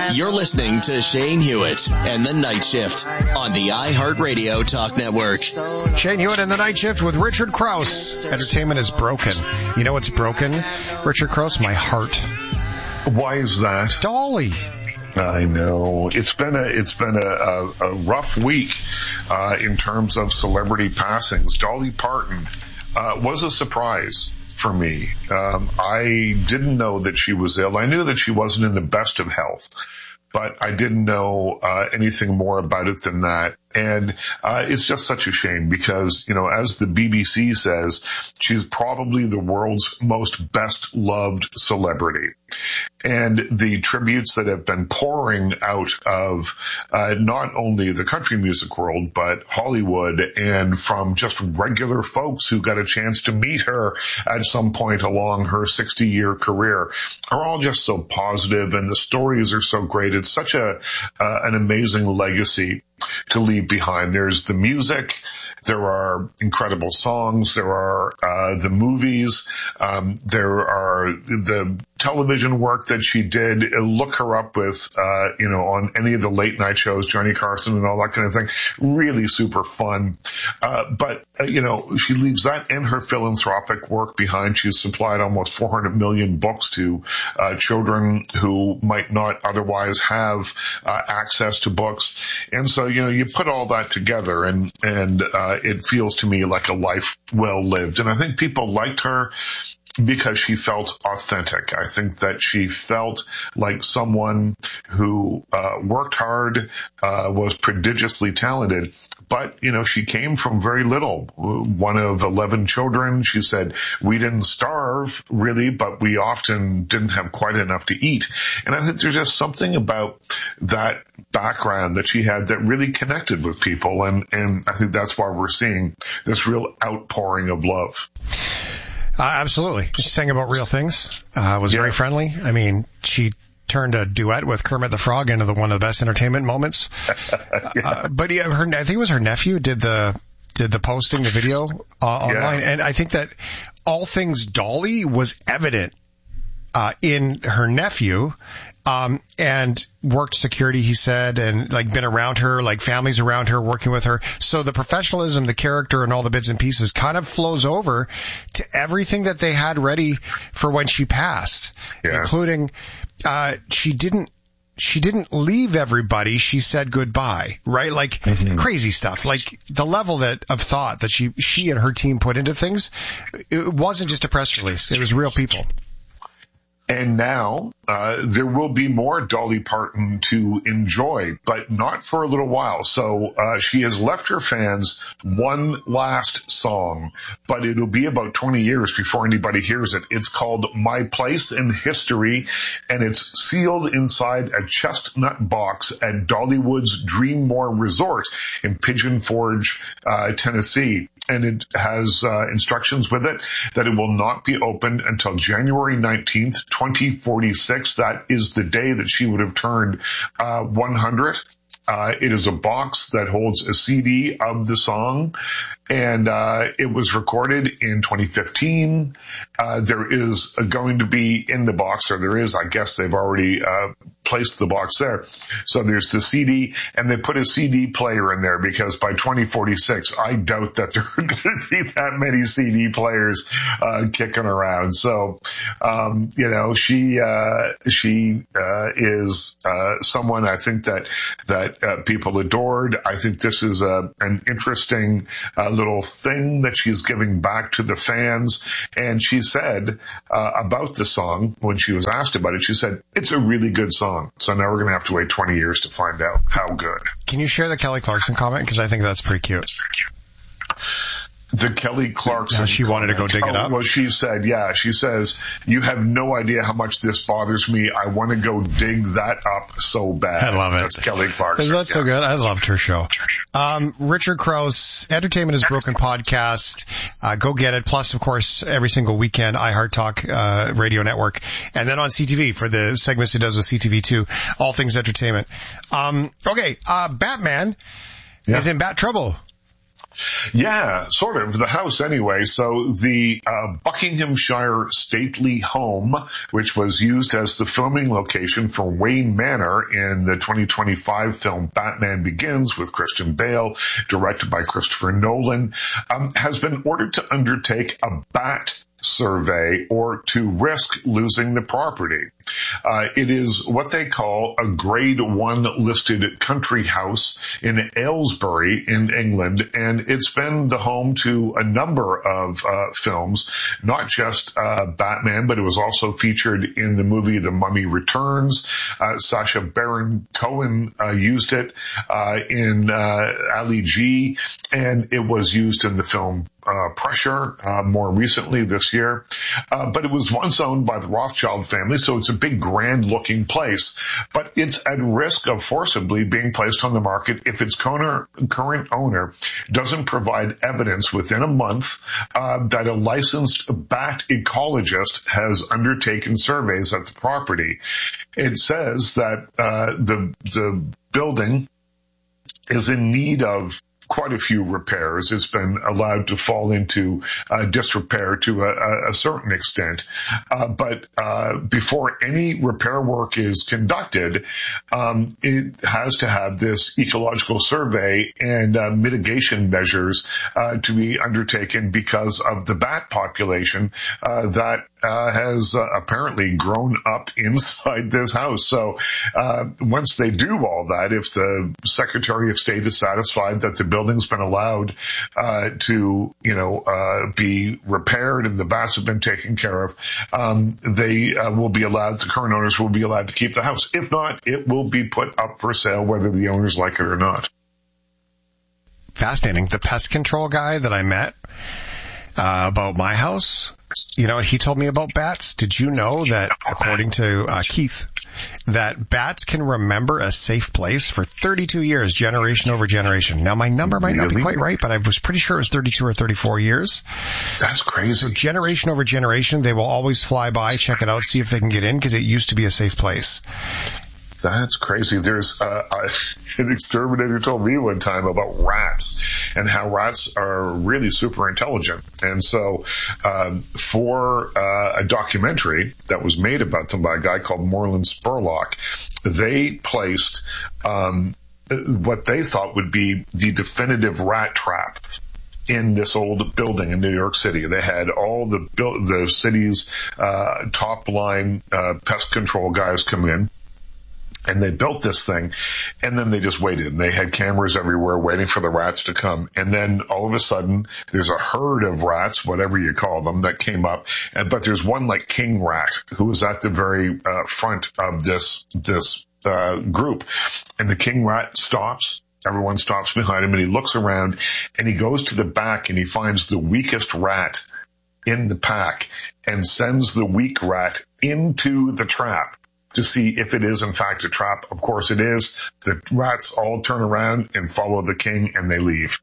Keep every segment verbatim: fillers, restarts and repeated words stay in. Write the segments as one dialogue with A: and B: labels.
A: You're listening to Shane Hewitt and the Night Shift on the iHeartRadio Talk Network.
B: Shane Hewitt and the Night Shift with Richard Krause. Entertainment is broken. You know what's broken, Richard Krause? My heart.
C: Why is that?
B: Dolly.
C: I know. It's been a, it's been a, a, a rough week, uh, in terms of celebrity passings. Dolly Parton, uh, was a surprise for me. Um, I didn't know that she was ill. I knew that she wasn't in the best of health, but I didn't know, uh, anything more about it than that. And, uh, it's just such a shame because, you know, as the B B C says, she's probably the world's most best loved celebrity. And the tributes that have been pouring out of, uh, not only the country music world, but Hollywood and from just regular folks who got a chance to meet her at some point along her sixty year career are all just so positive, and the stories are so great. It's such a, uh, an amazing legacy to leave behind. There's the music, there are incredible songs, there are uh the movies, um there are the television work that she did. Look her up with uh you know on any of the late night shows, Johnny Carson and all that kind of thing. Really super fun. Uh but uh, you know she leaves that and her philanthropic work behind. She's supplied almost four hundred million books to uh children who might not otherwise have uh access to books. And so you know you put all that together and and uh it feels to me like a life well lived. And I think people liked her because she felt authentic. I think that she felt like someone who uh worked hard, uh was prodigiously talented, but you know she came from very little. One of eleven children. She said, we didn't starve really, but we often didn't have quite enough to eat. And I think there's just something about that background that she had that really connected with people, and and I think that's why we're seeing this real outpouring of love.
B: Uh, absolutely. She sang about real things, uh, was yeah. very friendly. I mean, she turned a duet with Kermit the Frog into the one of the best entertainment moments. yeah. uh, but yeah, her, I think it was her nephew did the, did the posting, the video, uh, online. Yeah. And I think that all things Dolly was evident, uh, in her nephew. Um, and worked security, he said, and like been around her, like families around her, working with her. So the professionalism, the character, and all the bits and pieces kind of flows over to everything that they had ready for when she passed, yeah. including, uh, she didn't, she didn't leave everybody. She said goodbye, right? Like mm-hmm. crazy stuff, like the level that of thought that she, she and her team put into things. It wasn't just a press release. It was real people.
C: And now, uh, there will be more Dolly Parton to enjoy, but not for a little while. So, uh, she has left her fans one last song, but it'll be about twenty years before anybody hears it. It's called My Place in History, and it's sealed inside a chestnut box at Dollywood's Dreammore Resort in Pigeon Forge, uh, Tennessee. And it has, uh, instructions with it that it will not be opened until January nineteenth, twenty forty-six. That is the day that she would have turned uh one hundred. Uh it is a box that holds a C D of the song, and uh it was recorded in twenty fifteen. Uh there is going to be in the box, or there is, I guess they've already uh placed the box there. So there's the C D, and they put a C D player in there because by twenty forty-six, I doubt that there are going to be that many C D players uh kicking around. So, um, you know, she uh she uh is uh someone I think that that uh, people adored. I think this is a an interesting uh, little thing that she's giving back to the fans. And she said uh, about the song, when she was asked about it, she said, it's a really good song. So now we're going to have to wait twenty years to find out how good.
B: Can you share the Kelly Clarkson comment? Because I think that's pretty cute.
C: The Kelly Clarkson.
B: Yeah, she wanted to go dig it up.
C: Oh, well, she said, yeah, she says, you have no idea how much this bothers me. I want to go dig that up so bad.
B: I love it.
C: That's Kelly Clarkson.
B: That's yeah. so good. I loved her show. Um, Richard Krause, Entertainment is Broken podcast. Uh, go get it. Plus, of course, every single weekend, iHeart Talk, uh, radio network. And then on C T V for the segments he does with C T V too. All things entertainment. Um, okay, uh, Batman yeah. is in bat trouble.
C: Yeah, sort of. The house anyway. So the uh, Buckinghamshire stately home, which was used as the filming location for Wayne Manor in the twenty twenty-five film Batman Begins with Christian Bale, directed by Christopher Nolan, um, has been ordered to undertake a bat survey or to risk losing the property. Uh, it is what they call a grade one listed country house in Aylesbury in England, and it's been the home to a number of uh, films, not just uh, Batman, but it was also featured in the movie The Mummy Returns. Uh, Sacha Baron Cohen uh, used it uh, in uh, Ali G, and it was used in the film Uh, Pressure, uh, more recently this year. Uh, but it was once owned by the Rothschild family, so it's a big, grand-looking place. But it's at risk of forcibly being placed on the market if its current owner doesn't provide evidence within a month uh, that a licensed bat ecologist has undertaken surveys at the property. It says that uh, the the building is in need of quite a few repairs. It's been allowed to fall into uh, disrepair to a, a certain extent. Uh, but uh, before any repair work is conducted, um, it has to have this ecological survey and uh, mitigation measures uh, to be undertaken because of the bat population uh, that Uh, has uh, apparently grown up inside this house. So uh, once they do all that, if the Secretary of State is satisfied that the building's been allowed uh, to, you know, uh, be repaired and the bats have been taken care of, um, they uh, will be allowed, the current owners will be allowed to keep the house. If not, it will be put up for sale whether the owners like it or not.
B: Fascinating. The pest control guy that I met uh, about my house, you know what he told me about bats? Did you know that, according to uh, Keith, that bats can remember a safe place for thirty-two years, generation over generation? Now, my number might not be quite right, but I was pretty sure it was thirty-two or thirty-four years.
C: That's crazy.
B: So generation over generation, they will always fly by, check it out, see if they can get in, because it used to be a safe place.
C: That's crazy. There's uh, uh, an exterminator told me one time about rats and how rats are really super intelligent. And so um, for uh, a documentary that was made about them by a guy called Moreland Spurlock, they placed um, what they thought would be the definitive rat trap in this old building in New York City. They had all the the city's uh, top line uh, pest control guys come in. And they built this thing, and then they just waited. And they had cameras everywhere waiting for the rats to come. And then all of a sudden, there's a herd of rats, whatever you call them, that came up. And, but there's one like king rat who was at the very uh, front of this this uh, group. And the king rat stops. Everyone stops behind him, and he looks around, and he goes to the back, and he finds the weakest rat in the pack and sends the weak rat into the trap to see if it is in fact a trap. Of course it is. The rats all turn around and follow the king, and they leave.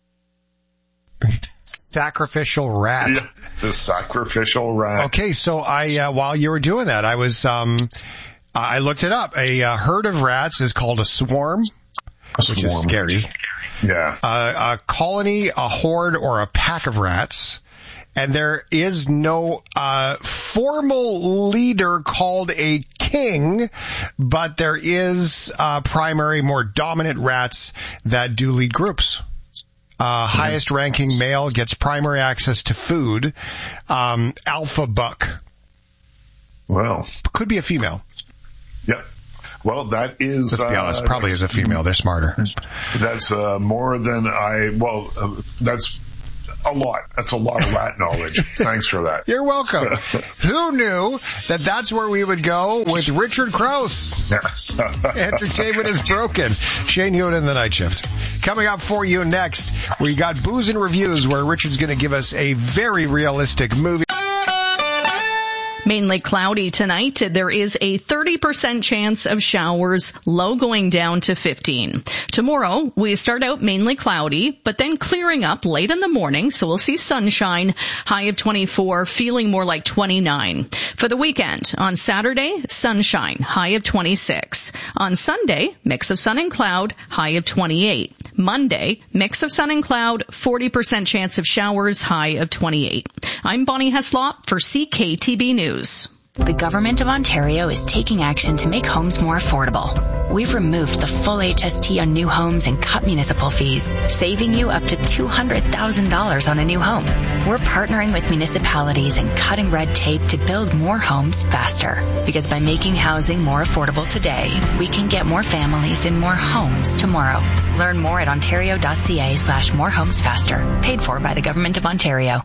B: Sacrificial rat.
C: Yeah, the sacrificial rat.
B: Okay, so I, uh, while you were doing that, I was, um, I looked it up. A uh, herd of rats is called a swarm,
C: a
B: which
C: swarm.
B: is scary.
C: Yeah.
B: Uh, a colony, a horde, or a pack of rats. And there is no uh formal leader called a king, but there is uh primary, more dominant rats that do lead groups. Uh highest ranking male gets primary access to food. Um alpha buck.
C: Well,
B: could be a female.
C: Yeah. Well, that is...
B: Let's be honest,
C: uh,
B: probably is a female. They're smarter.
C: That's uh more than I... Well, uh, that's... A lot. That's a lot of rat knowledge. Thanks for that.
B: You're welcome. Who knew that that's where we would go with Richard Crouse? Entertainment is broken. Shane Hewitt in the Night Shift. Coming up for you next, we got Booze and Reviews, where Richard's going to give us a very realistic movie.
D: Mainly cloudy tonight. There is a thirty percent chance of showers, low going down to fifteen. Tomorrow, we start out mainly cloudy, but then clearing up late in the morning, so we'll see sunshine, high of twenty-four, feeling more like twenty-nine. For the weekend, on Saturday, sunshine, high of twenty-six. On Sunday, mix of sun and cloud, high of twenty-eight. Monday, mix of sun and cloud, forty percent chance of showers, high of twenty-eight. I'm Bonnie Heslop for C K T B News.
E: The Government of Ontario is taking action to make homes more affordable. We've removed the full H S T on new homes and cut municipal fees, saving you up to two hundred thousand dollars on a new home. We're partnering with municipalities and cutting red tape to build more homes faster. Because by making housing more affordable today, we can get more families in more homes tomorrow. Learn more at ontario.ca slash more homes faster. Paid for by the Government of Ontario.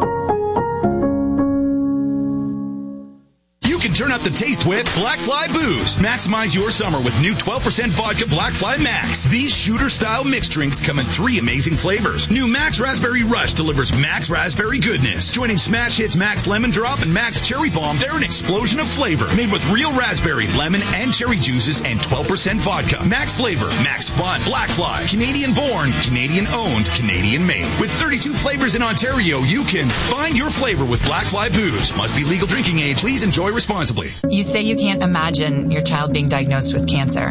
F: You can turn up the taste with Black Fly Booze. Maximize your summer with new twelve percent vodka Black Fly Max. These shooter-style mixed drinks come in three amazing flavors. New Max Raspberry Rush delivers Max Raspberry goodness. Joining smash hits Max Lemon Drop and Max Cherry Bomb, they're an explosion of flavor. Made with real raspberry, lemon, and cherry juices and twelve percent vodka. Max flavor, Max fun, Black Fly. Canadian born, Canadian owned, Canadian made. With thirty-two flavors in Ontario, you can find your flavor with Black Fly Booze. Must be legal drinking age. Please enjoy responsibly.
G: You say you can't imagine your child being diagnosed with cancer,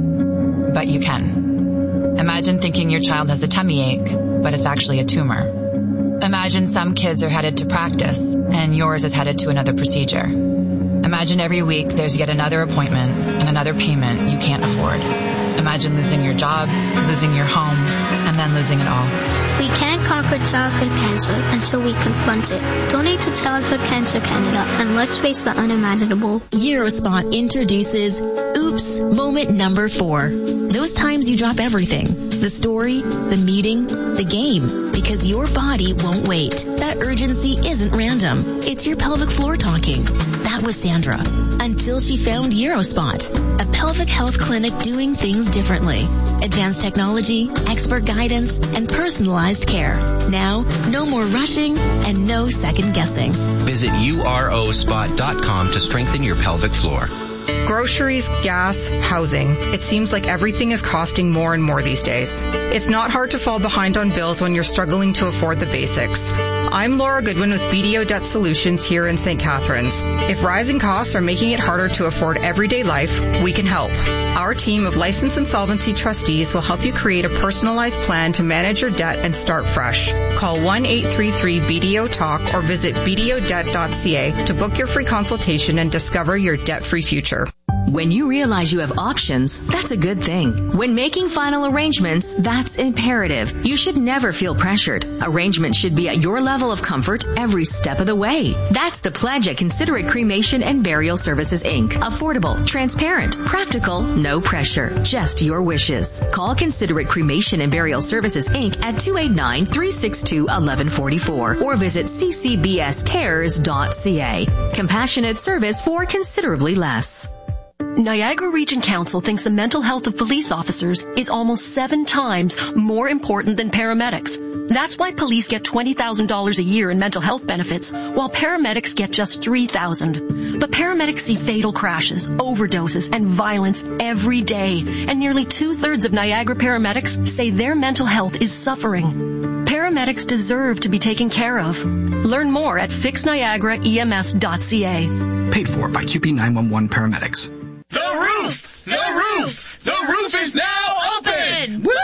G: but you can. Imagine thinking your child has a tummy ache, but it's actually a tumor. Imagine some kids are headed to practice, and yours is headed to another procedure. Imagine every week there's yet another appointment and another payment you can't afford. Imagine losing your job, losing your home, and then losing it all.
H: We can't conquer childhood cancer until we confront it. Donate to Childhood Cancer Canada and let's face the unimaginable.
I: Eurospot introduces Oops Moment Number Four. Those times you drop everything. The story, the meeting, the game. Because your body won't wait. That urgency isn't random. It's your pelvic floor talking. That was Sandra. Until she found Eurospot, a pelvic health clinic doing things differently. Advanced technology, expert guidance, and personalized care. Now, no more rushing and no second guessing.
J: Visit U R O spot dot com to strengthen your pelvic floor.
K: Groceries, gas, housing. It seems like everything is costing more and more these days. It's not hard to fall behind on bills when you're struggling to afford the basics. I'm Laura Goodwin with B D O Debt Solutions here in Saint Catharines. If rising costs are making it harder to afford everyday life, we can help. Our team of licensed insolvency trustees will help you create a personalized plan to manage your debt and start fresh. Call one eight three three B D O talk or visit b d o debt dot c a to book your free consultation and discover your debt-free future.
L: When you realize you have options, that's a good thing. When making final arrangements, that's imperative. You should never feel pressured. Arrangements should be at your level of comfort every step of the way. That's the pledge at Considerate Cremation and Burial Services, Incorporated. Affordable, transparent, practical, no pressure, just your wishes. Call Considerate Cremation and Burial Services, Incorporated at two eight nine, three six two, one one four four or visit c c b s cares dot c a. Compassionate service for considerably less.
M: Niagara Region Council thinks the mental health of police officers is almost seven times more important than paramedics. That's why police get twenty thousand dollars a year in mental health benefits, while paramedics get just three thousand dollars. But paramedics see fatal crashes, overdoses, and violence every day, and nearly two-thirds of Niagara paramedics say their mental health is suffering. Paramedics deserve to be taken care of. Learn more at fix niagara e m s dot c a.
N: Paid for by Q P nine one one Paramedics.
O: The roof! The roof! The roof is now open! Woo!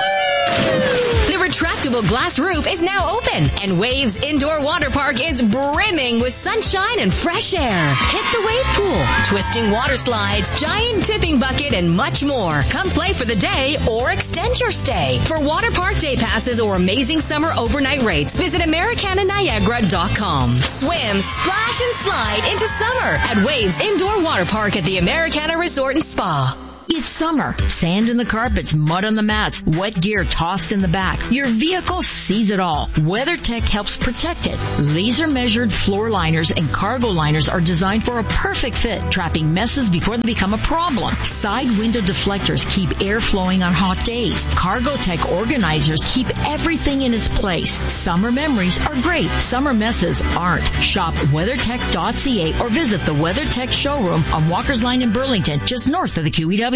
L: The retractable glass roof is now open, and Waves Indoor Water Park is brimming with sunshine and fresh air. Hit the wave pool, twisting water slides, giant tipping bucket, and much more. Come play for the day or extend your stay. For water park day passes or amazing summer overnight rates, visit americana niagara dot com. Swim, splash, and slide into summer at Waves Indoor Water Park at the Americana Resort and Spa.
P: It's summer. Sand in the carpets, mud on the mats, wet gear tossed in the back. Your vehicle sees it all. WeatherTech helps protect it. Laser-measured floor liners and cargo liners are designed for a perfect fit, trapping messes before they become a problem. Side window deflectors keep air flowing on hot days. Cargotech organizers keep everything in its place. Summer memories are great. Summer messes aren't. Shop weathertech dot c a or visit the WeatherTech showroom on Walker's Line in Burlington, just north of the Q E W.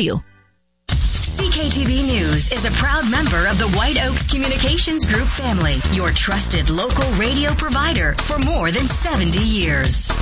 L: C K T V News is a proud member of the White Oaks Communications Group family, your trusted local radio provider for more than seventy years.